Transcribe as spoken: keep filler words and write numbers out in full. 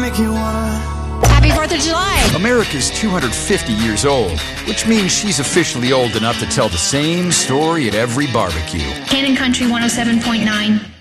Make you wanna. Happy fourth of July! America's two hundred fifty years old, which means she's officially old enough to tell the same story at every barbecue. Cannon Country one oh seven point nine.